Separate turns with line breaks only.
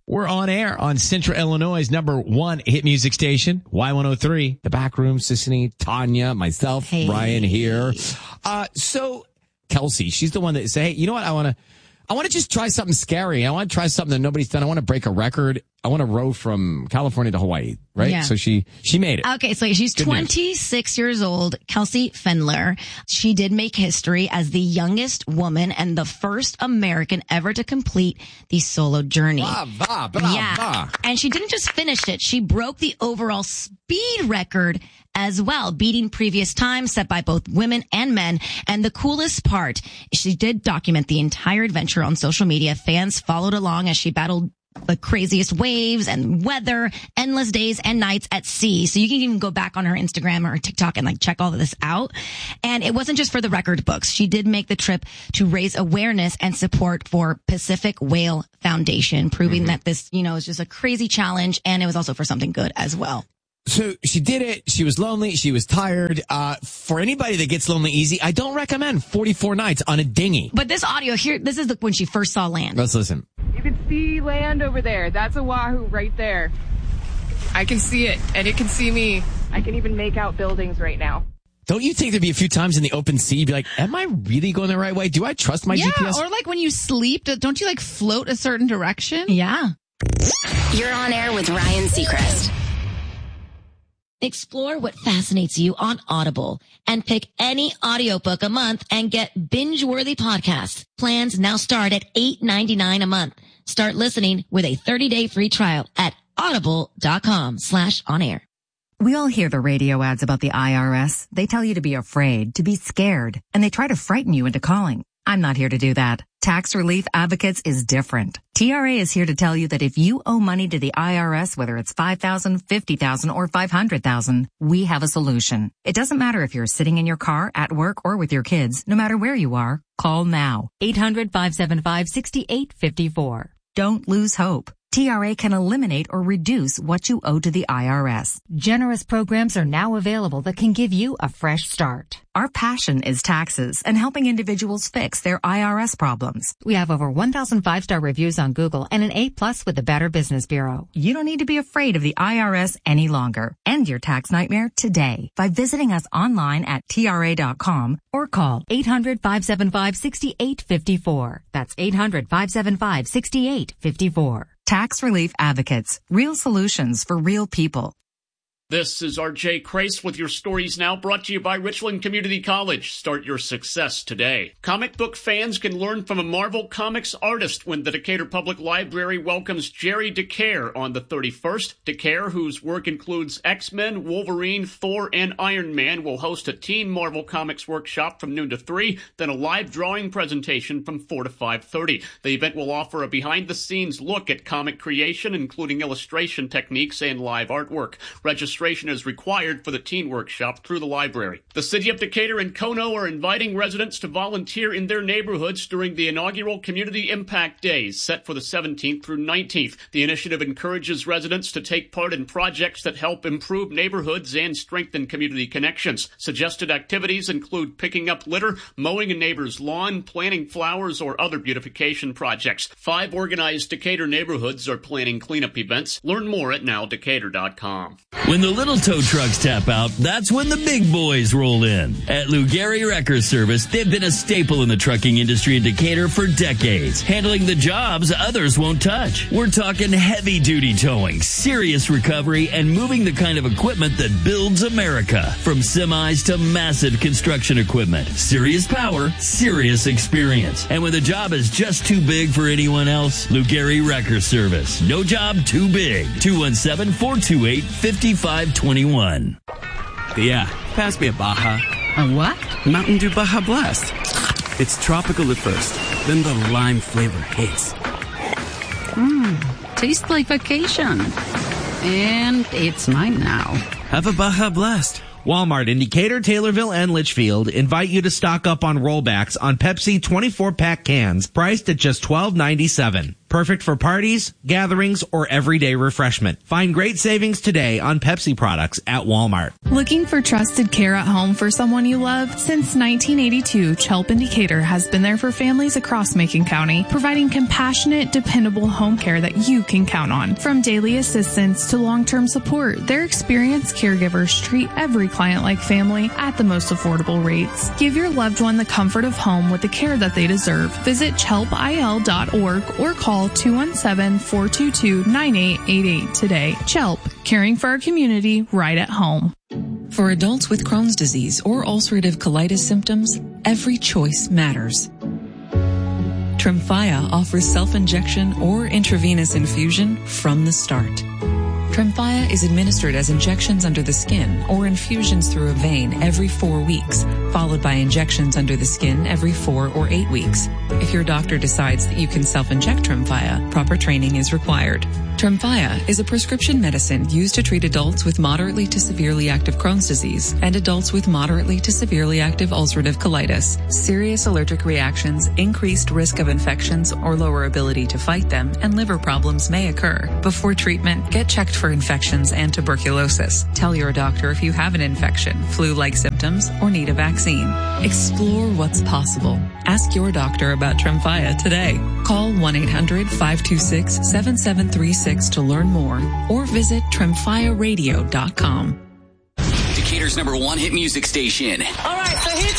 We're on air on Central Illinois' #1 hit music station, Y103. The back room, Sissany, Tanya, myself, Ryan here. So Kelsey, she's the one that say, hey, you know what? I want to just try something scary. I want to try something that nobody's done. I want to break a record. I want to row from California to Hawaii, right?
Yeah.
So she made it.
Okay, so she's 26 years old, Kelsey Fendler. She did make history as the youngest woman and the first American ever to complete the solo journey. And she didn't just finish it. She broke the overall speed record as well, beating previous times set by both women and men. And the coolest part, she did document the entire adventure on social media. Fans followed along as she battled the craziest waves and weather, endless days and nights at sea. So you can even go back on her Instagram or TikTok and check all of this out. And it wasn't just for the record books. She did make the trip to raise awareness and support for Pacific Whale Foundation, proving that this, is just a crazy challenge. And it was also for something good as well.
So she did it. She was lonely. She was tired. For anybody that gets lonely easy, I don't recommend 44 nights on a dinghy.
But this audio here, this is when she first saw land.
Let's listen.
You can see land over there. That's Oahu right there. I can see it, and it can see me. I can even make out buildings right now.
Don't you think there'd be a few times in the open sea you'd be like, am I really going the right way? Do I trust my GPS?
Yeah, or when you sleep, don't you float a certain direction?
Yeah.
You're on air with Ryan Seacrest.
Explore what fascinates you on Audible and pick any audiobook a month and get binge-worthy podcasts. Plans now start at $8.99 a month. Start listening with a 30-day free trial at audible.com/onair.
We all hear the radio ads about the IRS. They tell you to be afraid, to be scared, and they try to frighten you into calling. I'm not here to do that. Tax Relief Advocates is different. TRA is here to tell you that if you owe money to the IRS, whether it's $5,000, $50,000, or $500,000, we have a solution. It doesn't matter if you're sitting in your car, at work, or with your kids. No matter where you are, call now. 800-575-6854. Don't lose hope. TRA can eliminate or reduce what you owe to the IRS.
Generous programs are now available that can give you a fresh start.
Our passion is taxes and helping individuals fix their IRS problems.
We have over 1,000 5-star reviews on Google and an A+ with the Better Business Bureau.
You don't need to be afraid of the IRS any longer. End your tax nightmare today by visiting us online at TRA.com
or call 800-575-6854. That's 800-575-6854.
Tax Relief Advocates. Real solutions for real people.
This is R.J. Crace with your stories now, brought to you by Richland Community College. Start your success today. Comic book fans can learn from a Marvel Comics artist when the Decatur Public Library welcomes Jerry DeCare on the 31st. DeCare, whose work includes X-Men, Wolverine, Thor, and Iron Man, will host a teen Marvel Comics workshop from noon to 3, then a live drawing presentation from 4 to 5:30. The event will offer a behind-the-scenes look at comic creation, including illustration techniques and live artwork. Registration is required for the teen workshop through the library. The City of Decatur and Kono are inviting residents to volunteer in their neighborhoods during the inaugural Community Impact Days set for the 17th through 19th. The initiative encourages residents to take part in projects that help improve neighborhoods and strengthen community connections. Suggested activities include picking up litter, mowing a neighbor's lawn, planting flowers, or other beautification projects. 5 organized Decatur neighborhoods are planning cleanup events. Learn more at nowdecatur.com.
When the little tow trucks tap out, that's when the big boys roll in. At Lou Gehry Wrecker Service, they've been a staple in the trucking industry in Decatur for decades, handling the jobs others won't touch. We're talking heavy-duty towing, serious recovery, and moving the kind of equipment that builds America. From semis to massive construction equipment. Serious power, serious experience. And when the job is just too big for anyone else, Lou Gehry Wrecker Service. No job too big. 217-428-5521.
Yeah, pass me a Baja.
A what?
Mountain Dew Baja Blast. It's tropical at first, then the lime flavor hits.
Tastes like vacation. And it's mine now.
Have a Baja Blast.
Walmart in Decatur, Taylorville, and Litchfield invite you to stock up on rollbacks on Pepsi 24-pack cans priced at just $12.97. Perfect for parties, gatherings, or everyday refreshment. Find great savings today on Pepsi products at Walmart.
Looking for trusted care at home for someone you love? Since 1982, Chelp in Decatur has been there for families across Macon County, providing compassionate, dependable home care that you can count on. From daily assistance to long-term support, their experienced caregivers treat every client like family at the most affordable rates. Give your loved one the comfort of home with the care that they deserve. Visit chelpil.org or call 217-422-9888 today. Chelp, caring for our community right at home.
For adults with Crohn's disease or ulcerative colitis symptoms, every choice matters. Tremfya offers self-injection or intravenous infusion from the start. Tremfya is administered as injections under the skin or infusions through a vein every 4 weeks, followed by injections under the skin every 4 or 8 weeks. If your doctor decides that you can self-inject Tremfya, proper training is required. Tremfya is a prescription medicine used to treat adults with moderately to severely active Crohn's disease and adults with moderately to severely active ulcerative colitis. Serious allergic reactions, increased risk of infections or lower ability to fight them, and liver problems may occur. Before treatment, get checked for infections and tuberculosis. Tell your doctor if you have an infection, flu-like symptoms, or need a vaccine. Explore what's possible. Ask your doctor about Tremfya today. Call 1-800-526-7736 to learn more or visit tremfyaradio.com.
Decatur's #1 hit music station.
All right, so here's